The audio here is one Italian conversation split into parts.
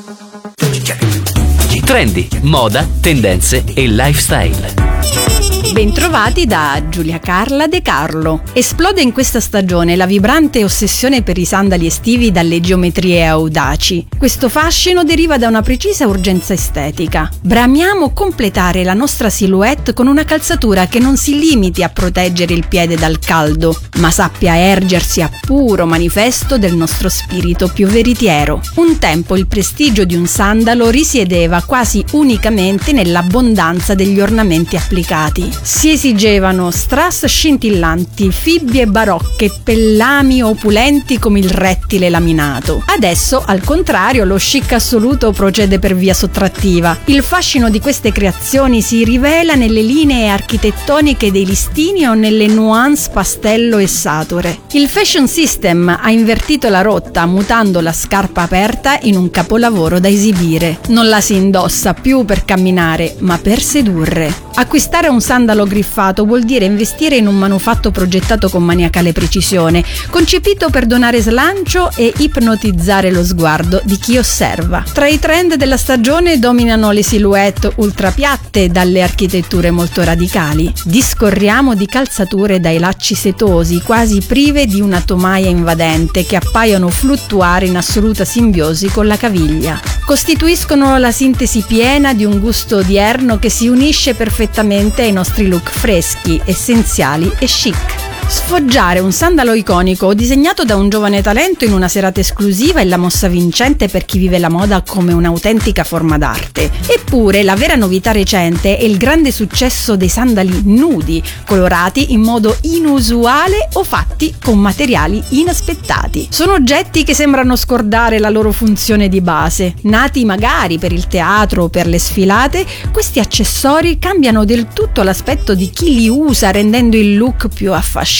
Trendy, moda, tendenze e lifestyle. Bentrovati da Giulia Carla De Carlo. Esplode in questa stagione la vibrante ossessione per i sandali estivi dalle geometrie audaci. Questo fascino deriva da una precisa urgenza estetica. Bramiamo completare la nostra silhouette con una calzatura che non si limiti a proteggere il piede dal caldo, ma sappia ergersi a puro manifesto del nostro spirito più veritiero. Un tempo il prestigio di un sandalo risiedeva quasi unicamente nell'abbondanza degli ornamenti applicati. Si esigevano strass scintillanti, fibbie barocche, pellami opulenti come il rettile laminato. Adesso, al contrario, lo chic assoluto procede per via sottrattiva. Il fascino di queste creazioni si rivela nelle linee architettoniche dei listini o nelle nuance pastello e sature. Il fashion system ha invertito la rotta, mutando la scarpa aperta in un capolavoro da esibire. Non la si indossa più per camminare, ma per sedurre. Acquistare un sandalo griffato vuol dire investire in un manufatto progettato con maniacale precisione, concepito per donare slancio e ipnotizzare lo sguardo di chi osserva. Tra i trend della stagione dominano le silhouette ultrapiatte dalle architetture molto radicali. Discorriamo di calzature dai lacci setosi, quasi prive di una tomaia invadente, che appaiono fluttuare in assoluta simbiosi con la caviglia. Costituiscono la sintesi piena di un gusto odierno che si unisce perfettamente ai nostri look freschi, essenziali e chic. Sfoggiare un sandalo iconico o disegnato da un giovane talento in una serata esclusiva è la mossa vincente per chi vive la moda come un'autentica forma d'arte. Eppure la vera novità recente è il grande successo dei sandali nudi, colorati in modo inusuale o fatti con materiali inaspettati. Sono oggetti che sembrano scordare la loro funzione di base. Nati magari per il teatro o per le sfilate, questi accessori cambiano del tutto l'aspetto di chi li usa, rendendo il look più affascinante,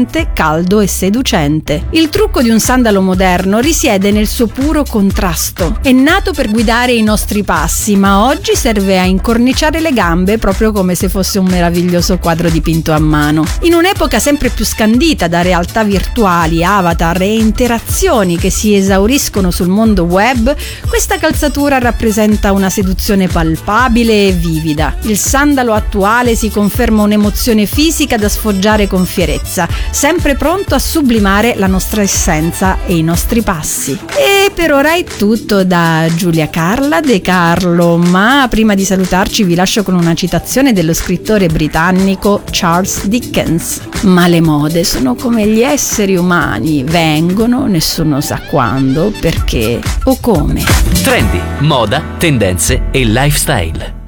caldo e seducente. Il trucco di un sandalo moderno risiede nel suo puro contrasto. È nato per guidare i nostri passi, ma oggi serve a incorniciare le gambe, proprio come se fosse un meraviglioso quadro dipinto a mano. In un'epoca sempre più scandita da realtà virtuali, avatar e interazioni che si esauriscono sul mondo web, questa calzatura rappresenta una seduzione palpabile e vivida. Il sandalo attuale si conferma un'emozione fisica da sfoggiare con fierezza, sempre pronto a sublimare la nostra essenza e i nostri passi. E per ora è tutto da Giulia Carla De Carlo, ma prima di salutarci vi lascio con una citazione dello scrittore britannico Charles Dickens: ma le mode sono come gli esseri umani, vengono, nessuno sa quando, perché o come. Trendy, moda, tendenze e lifestyle.